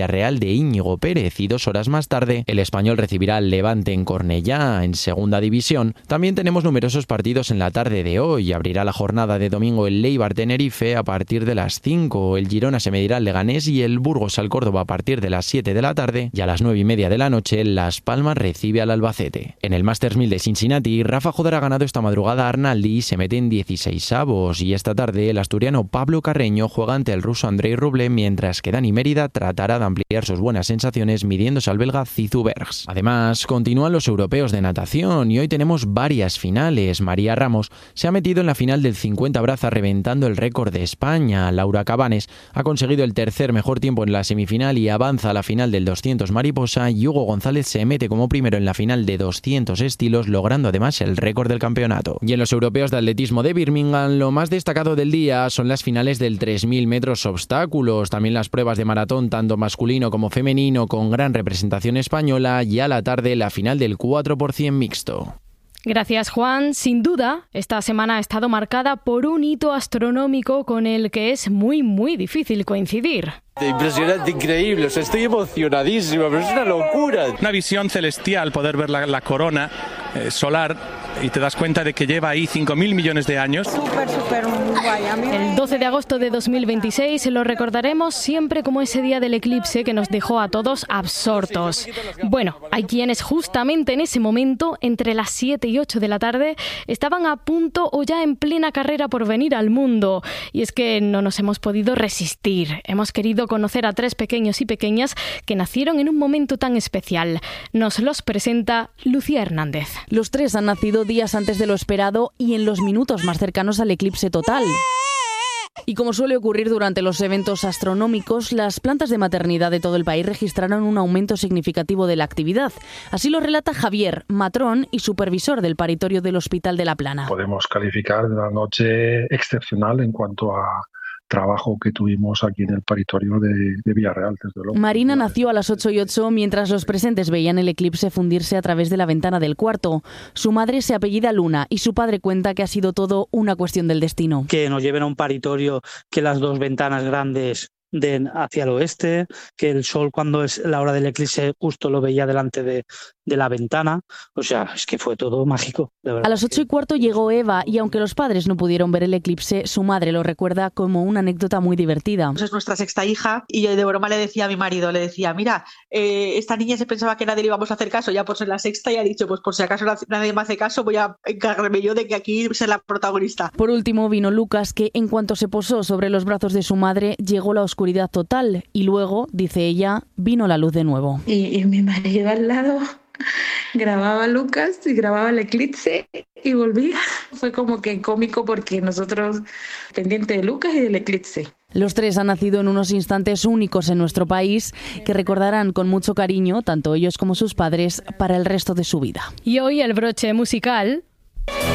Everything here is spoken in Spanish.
Villarreal de Íñigo Pérez, y 2 horas más tarde el Español recibirá al Levante en Cornellá, en Segunda División. También tenemos numerosos partidos en la tarde de hoy. Abrirá la jornada de domingo el Eibar Tenerife a partir de las 5, el Girona se medirá al Leganés y el Burgos al Córdoba a partir de las 7 de la tarde, y a las 9:30 de la noche Las Palmas recibe al Albacete. En el Masters 1000 de Cincinnati, Rafa Joder ha ganado esta madrugada a Arnaldi y se mete en 16avos, y esta tarde el asturiano Pablo Carreño juega ante el ruso Andrei Rublev, mientras que Dani Mérida tratará de ampliar sus buenas sensaciones midiéndose al belga Zizou Bergs. Además, continúan los europeos de natación y hoy tenemos varias finales. María Ramos se ha metido en la final del 50 braza reventando el récord de España. Laura Cabanes ha conseguido el tercer mejor tiempo en la semifinal y avanza a la final del 200 mariposa, y Hugo González se mete como primero en la final de 200 estilos, logrando además el récord del campeonato. Y en los europeos de atletismo de Birmingham, lo más destacado del día son las finales del 3000 metros obstáculos, también las pruebas de maratón tanto masculino como femenino con gran representación española, y a la tarde la final del 4x100 mixto. Gracias, Juan. Sin duda, esta semana ha estado marcada por un hito astronómico con el que es muy difícil coincidir. Impresionante, increíble, estoy emocionadísimo, pero es una locura. Una visión celestial, poder ver la corona solar, y te das cuenta de que lleva ahí 5.000 millones de años. Súper guay. El 12 de agosto de 2026 lo recordaremos siempre como ese día del eclipse que nos dejó a todos absortos. Bueno, hay quienes justamente en ese momento, entre las 7 y 8 de la tarde, estaban a punto o ya en plena carrera por venir al mundo. Y es que no nos hemos podido resistir. Hemos querido conocer a 3 pequeños y pequeñas que nacieron en un momento tan especial. Nos los presenta Lucía Hernández. Los 3 han nacido días antes de lo esperado y en los minutos más cercanos al eclipse total. Y como suele ocurrir durante los eventos astronómicos, las plantas de maternidad de todo el país registraron un aumento significativo de la actividad. Así lo relata Javier, matrón y supervisor del paritorio del Hospital de La Plana. Podemos calificar de una noche excepcional en cuanto a trabajo que tuvimos aquí en el paritorio de Villarreal, desde luego. Marina nació a las 8:08 mientras los presentes veían el eclipse fundirse a través de la ventana del cuarto. Su madre se apellida Luna y su padre cuenta que ha sido todo una cuestión del destino. Que nos lleven a un paritorio, que las 2 ventanas grandes den hacia el oeste, que el sol cuando es la hora del eclipse justo lo veía delante de la ventana. O sea, es que fue todo mágico, de verdad. A las 8:15 llegó Eva y aunque los padres no pudieron ver el eclipse, su madre lo recuerda como una anécdota muy divertida. Es nuestra 6ª hija y yo de broma le decía a mi marido, le decía, mira, esta niña se pensaba que nadie le íbamos a hacer caso, ya por ser la 6ª y ha dicho, pues por si acaso nadie me hace caso, voy a encargarme yo de que aquí sea la protagonista. Por último vino Lucas, que en cuanto se posó sobre los brazos de su madre, llegó la oscuridad total y luego, dice ella, vino la luz de nuevo. Y mi marido al lado grababa a Lucas y grababa el eclipse y volvía. Fue como que cómico porque nosotros pendientes de Lucas y del eclipse. Los 3 han nacido en unos instantes únicos en nuestro país que recordarán con mucho cariño, tanto ellos como sus padres, para el resto de su vida. Y hoy el broche musical